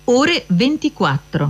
ore 24.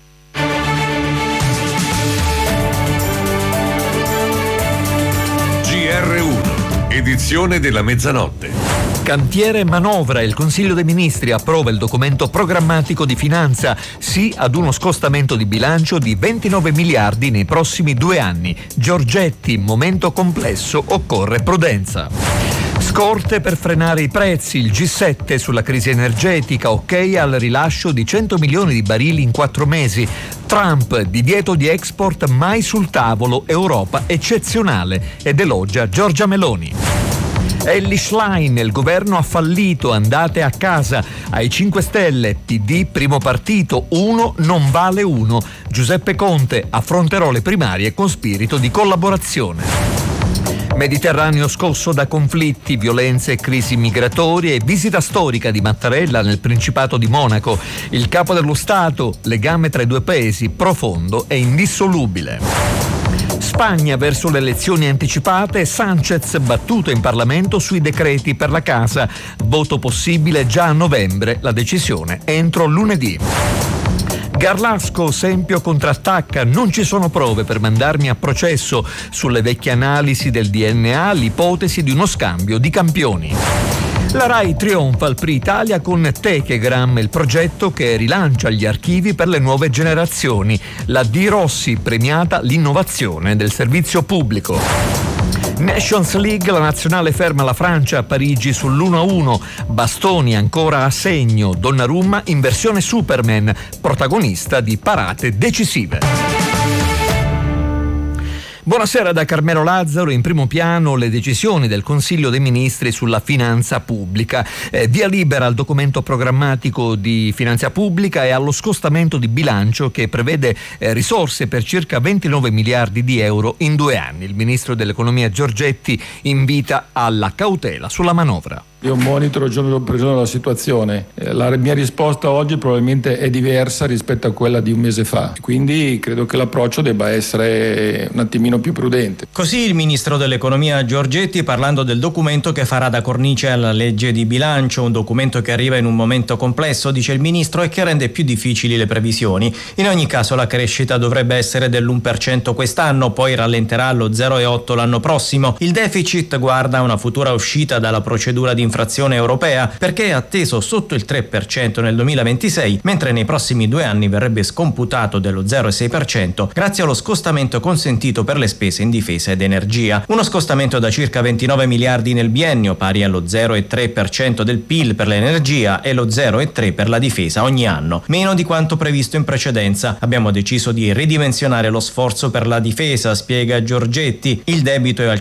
GR1, edizione della mezzanotte. Cantiere manovra, il Consiglio dei Ministri approva il documento programmatico di finanza, sì ad uno scostamento di bilancio di 29 miliardi nei prossimi 2 anni. Giorgetti, momento complesso, occorre prudenza. Scorte per frenare i prezzi, il G7 sulla crisi energetica, ok al rilascio di 100 milioni di barili in 4 mesi. Trump, divieto di export mai sul tavolo, Europa eccezionale, ed elogia Giorgia Meloni. Elly Schlein, il governo ha fallito, andate a casa. Ai 5 Stelle, PD primo partito, 1 non vale 1. Giuseppe Conte, affronterò le primarie con spirito di collaborazione. Mediterraneo scosso da conflitti, violenze e crisi migratorie e visita storica di Mattarella nel Principato di Monaco. Il capo dello Stato, legame tra i due paesi profondo e indissolubile. Spagna verso le elezioni anticipate, Sánchez battuto in Parlamento sui decreti per la casa. Voto possibile già a novembre, la decisione entro lunedì. Garlasco, Sempio contrattacca, non ci sono prove per mandarmi a processo. Sulle vecchie analisi del DNA, l'ipotesi di uno scambio di campioni. La RAI trionfa al Prix Italia con Techegram, il progetto che rilancia gli archivi per le nuove generazioni. La D. Rossi, premiata l'innovazione del servizio pubblico. Nations League, la nazionale ferma la Francia a Parigi sull'1-1. Bastoni ancora a segno, Donnarumma in versione Superman, protagonista di parate decisive. Buonasera da Carmelo Lazzaro. In primo piano le decisioni del Consiglio dei Ministri sulla finanza pubblica. Via libera al documento programmatico di finanza pubblica e allo scostamento di bilancio che prevede risorse per circa 29 miliardi di euro in 2 anni. Il ministro dell'Economia Giorgetti invita alla cautela sulla manovra. Io monitoro giorno dopo giorno la situazione. La mia risposta oggi probabilmente è diversa rispetto a quella di un mese fa, quindi credo che l'approccio debba essere un attimino più prudente. Così il ministro dell'Economia Giorgetti, parlando del documento che farà da cornice alla legge di bilancio, un documento che arriva in un momento complesso, dice il ministro, e che rende più difficili le previsioni. In ogni caso la crescita dovrebbe essere dell'1% quest'anno, poi rallenterà allo 0,8 l'anno prossimo. Il deficit guarda a una futura uscita dalla procedura di infrazione europea perché è atteso sotto il 3% nel 2026, mentre nei prossimi 2 anni verrebbe scomputato dello 0,6% grazie allo scostamento consentito per le spese in difesa ed energia. Uno scostamento da circa 29 miliardi nel biennio, pari allo 0,3% del PIL per l'energia e lo 0,3% per la difesa ogni anno, meno di quanto previsto in precedenza. Abbiamo deciso di ridimensionare lo sforzo per la difesa, spiega Giorgetti. Il debito è al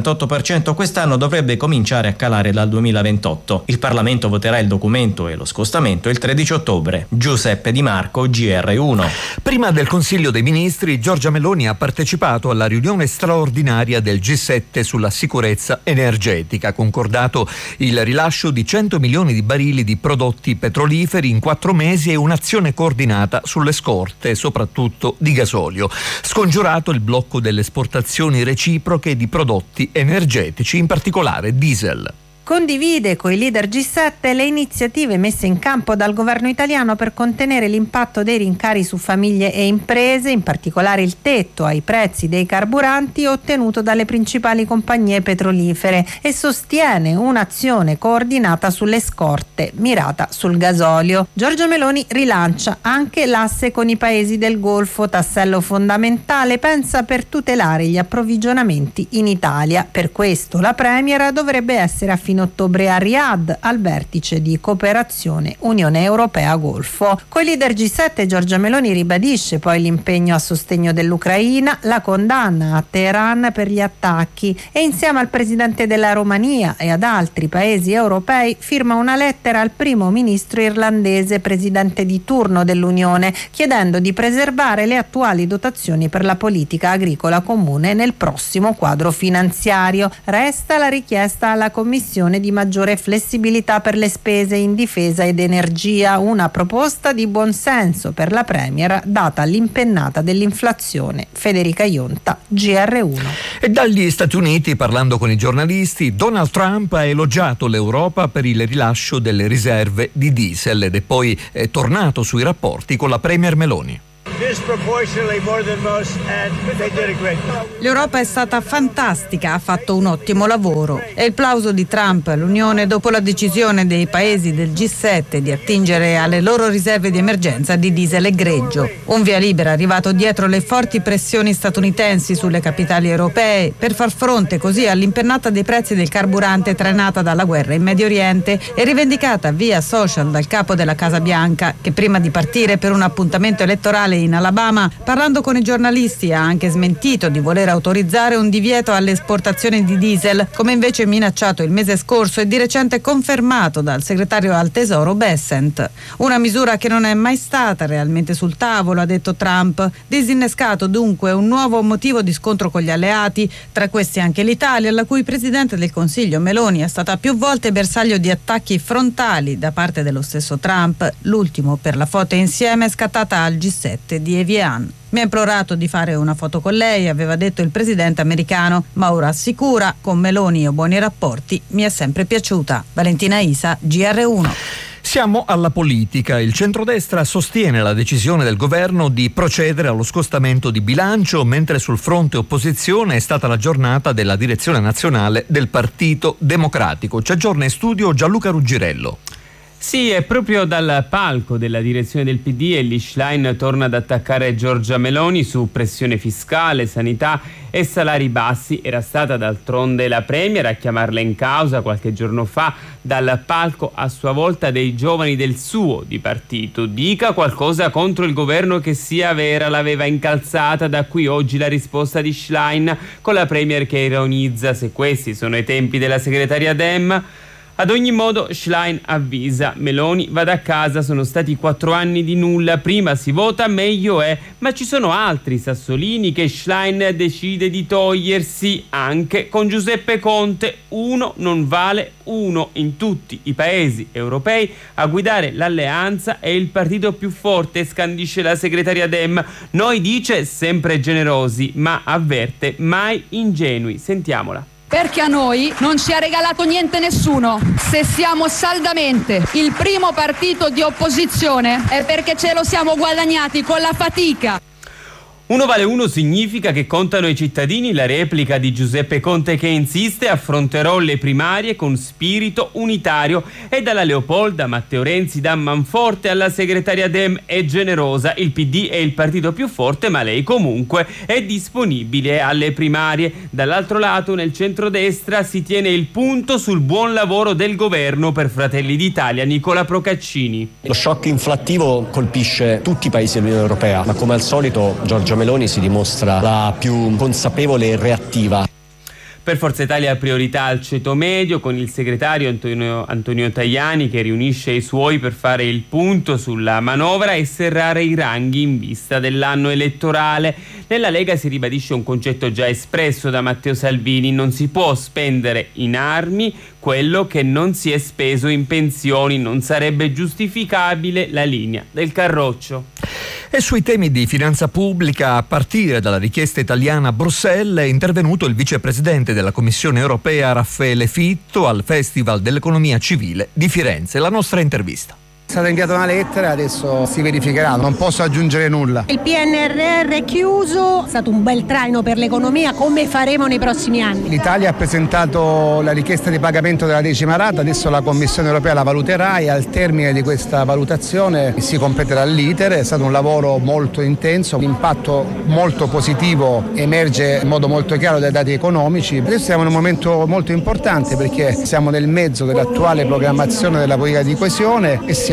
138%, quest'anno dovrebbe cominciare a calare dal 2028. Il Parlamento voterà il documento e lo scostamento il 13 ottobre. Giuseppe Di Marco, GR1. Prima del Consiglio dei Ministri, Giorgia Meloni ha partecipato alla riunione straordinaria del G7 sulla sicurezza energetica. Ha concordato il rilascio di 100 milioni di barili di prodotti petroliferi in 4 mesi e un'azione coordinata sulle scorte, soprattutto di gasolio. Scongiurato il blocco delle esportazioni reciproche di prodotti energetici, in particolare diesel. Condivide coi leader G7 le iniziative messe in campo dal governo italiano per contenere l'impatto dei rincari su famiglie e imprese, in particolare il tetto ai prezzi dei carburanti ottenuto dalle principali compagnie petrolifere, e sostiene un'azione coordinata sulle scorte mirata sul gasolio. Giorgia Meloni rilancia anche l'asse con i paesi del Golfo, tassello fondamentale, pensa, per tutelare gli approvvigionamenti in Italia. Per questo la Premier dovrebbe essere a fine ottobre a Riyadh al vertice di cooperazione Unione Europea Golfo. Coi leader G7 Giorgia Meloni ribadisce poi l'impegno a sostegno dell'Ucraina, la condanna a Teheran per gli attacchi e insieme al presidente della Romania e ad altri paesi europei firma una lettera al primo ministro irlandese, presidente di turno dell'Unione, chiedendo di preservare le attuali dotazioni per la politica agricola comune nel prossimo quadro finanziario. Resta la richiesta alla Commissione previsione di maggiore flessibilità per le spese in difesa ed energia, una proposta di buonsenso per la Premier data l'impennata dell'inflazione. Federica Ionta, GR1. E dagli Stati Uniti, parlando con i giornalisti, Donald Trump ha elogiato l'Europa per il rilascio delle riserve di diesel ed è poi tornato sui rapporti con la Premier Meloni. L'Europa è stata fantastica, ha fatto un ottimo lavoro. E il plauso di Trump all'Unione dopo la decisione dei paesi del G7 di attingere alle loro riserve di emergenza di diesel e greggio. Un via libera arrivato dietro le forti pressioni statunitensi sulle capitali europee per far fronte così all'impennata dei prezzi del carburante trainata dalla guerra in Medio Oriente e rivendicata via social dal capo della Casa Bianca, che prima di partire per un appuntamento elettorale in Alabama, parlando con i giornalisti, ha anche smentito di voler autorizzare un divieto alle esportazioni di diesel, come invece minacciato il mese scorso e di recente confermato dal segretario al Tesoro Bessent. Una misura che non è mai stata realmente sul tavolo, ha detto Trump. Disinnescato dunque un nuovo motivo di scontro con gli alleati, tra questi anche l'Italia, la cui Presidente del Consiglio Meloni è stata più volte bersaglio di attacchi frontali da parte dello stesso Trump, l'ultimo per la foto insieme scattata al G7 di Evian. Mi ha implorato di fare una foto con lei, aveva detto il presidente americano, ma ora assicura, con Meloni ho buoni rapporti, mi è sempre piaciuta. Valentina Isa, GR1. Siamo alla politica. Il centrodestra sostiene la decisione del governo di procedere allo scostamento di bilancio, mentre sul fronte opposizione è stata la giornata della direzione nazionale del Partito Democratico. Ci aggiorna in studio Gianluca Ruggirello. Sì, è proprio dal palco della direzione del PD Elly Schlein torna ad attaccare Giorgia Meloni su pressione fiscale, sanità e salari bassi. Era stata d'altronde la Premier a chiamarla in causa qualche giorno fa dal palco a sua volta dei giovani del suo di partito. Dica qualcosa contro il governo che sia vera, l'aveva incalzata. Da qui oggi la risposta di Schlein con la Premier che ironizza: se questi sono i tempi della segretaria Dem. Ad ogni modo Schlein avvisa: Meloni vada a casa, sono stati 4 anni di nulla, prima si vota meglio è, ma ci sono altri sassolini che Schlein decide di togliersi, anche con Giuseppe Conte. Uno non vale uno. In tutti i paesi europei a guidare l'alleanza è il partito più forte, scandisce la segretaria Dem. Noi, dice, sempre generosi, ma avverte mai ingenui. Sentiamola. Perché a noi non ci ha regalato niente nessuno. Se siamo saldamente il primo partito di opposizione è perché ce lo siamo guadagnati con la fatica. Uno vale uno significa che contano i cittadini. La replica di Giuseppe Conte che insiste: affronterò le primarie con spirito unitario. E dalla Leopolda Matteo Renzi da Manforte alla segretaria Dem è generosa. Il PD è il partito più forte, ma lei comunque è disponibile alle primarie. Dall'altro lato, nel centrodestra si tiene il punto sul buon lavoro del governo. Per Fratelli d'Italia Nicola Procaccini. Lo shock inflattivo colpisce tutti i paesi dell'Unione Europea, ma come al solito Giorgia Meloni si dimostra la più consapevole e reattiva. Per Forza Italia priorità al ceto medio, con il segretario Antonio Tajani che riunisce i suoi per fare il punto sulla manovra e serrare i ranghi in vista dell'anno elettorale. Nella Lega si ribadisce un concetto già espresso da Matteo Salvini: non si può spendere in armi quello che non si è speso in pensioni, non sarebbe giustificabile la linea del Carroccio. E sui temi di finanza pubblica, a partire dalla richiesta italiana a Bruxelles, è intervenuto il vicepresidente della Commissione europea Raffaele Fitto al Festival dell'Economia Civile di Firenze. La nostra intervista. È stata inviata una lettera, adesso si verificherà, non posso aggiungere nulla. Il PNRR è chiuso, è stato un bel traino per l'economia, come faremo nei prossimi anni? L'Italia ha presentato la richiesta di pagamento della 10ª rata, adesso la Commissione europea la valuterà e al termine di questa valutazione si completerà l'iter. È stato un lavoro molto intenso, l'impatto molto positivo emerge in modo molto chiaro dai dati economici. Adesso siamo in un momento molto importante perché siamo nel mezzo dell'attuale programmazione della politica di coesione e siamo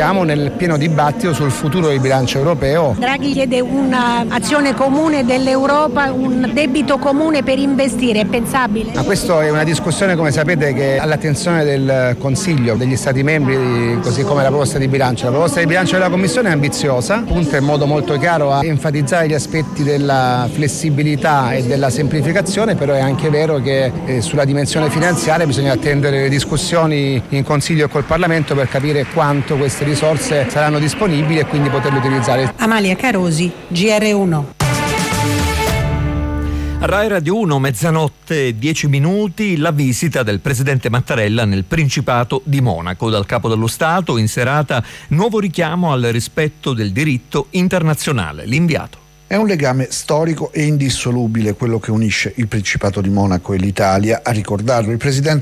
siamo nel pieno dibattito sul futuro del bilancio europeo. Draghi chiede un'azione comune dell'Europa, un debito comune per investire, è pensabile? Ma questa è una discussione, come sapete, che è all'attenzione del Consiglio, degli Stati membri, così come la proposta di bilancio. La proposta di bilancio della Commissione è ambiziosa, punta in modo molto chiaro a enfatizzare gli aspetti della flessibilità e della semplificazione, però è anche vero che sulla dimensione finanziaria bisogna attendere le discussioni in Consiglio e col Parlamento per capire quanto queste risorse saranno disponibili e quindi poterle utilizzare. Amalia Carosi, GR1. Rai Radio 1, mezzanotte 10 minuti, la visita del presidente Mattarella nel Principato di Monaco. Dal Capo dello Stato in serata nuovo richiamo al rispetto del diritto internazionale. L'inviato. È un legame storico e indissolubile quello che unisce il Principato di Monaco e l'Italia. A ricordarlo il presidente